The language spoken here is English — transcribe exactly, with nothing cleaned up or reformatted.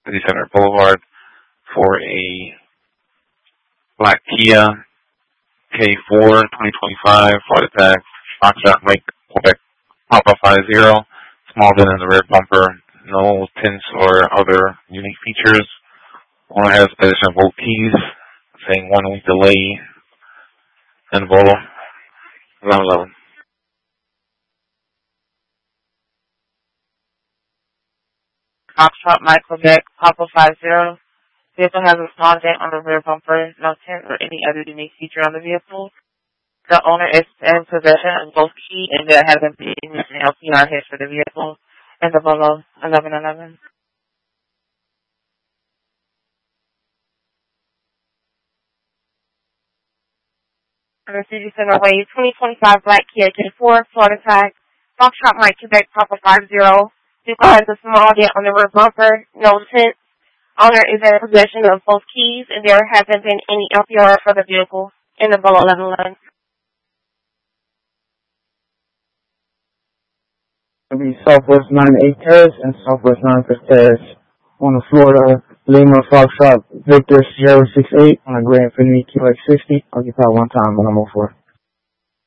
City Center Boulevard for a black Kia K four twenty twenty-five, Florida tax, Foxtrot Mike Quebec Papa five zero, small dent in the rear bumper, no tints or other unique features. Owner has possession of both keys, saying one week delay and Volo eleven eleven. Foxtrot Mike Quebec Papa five zero. Vehicle has a small dent on the rear bumper, no tint or any other unique feature on the vehicle. The owner is in possession of both keys and there hasn't been an L P R hit for the vehicle and the Volo eleven eleven. On the City Center Way, twenty twenty-five black Kia K four, Florida tag, Foxtrot Mike Quebec Papa five zero. Vehicle has a small dent on the rear bumper, no tint. Owner is in possession of both keys and there hasn't been any L P R for the vehicle in the Volo eleven eleven. It'll be Southwest ninety-eight Terrace and Southwest ninety-fifth Terrace on the Florida Lima Foxtrot Victor Sierra six eight on a Grand Infiniti Q X sixty. I'll get that one time when I'm over.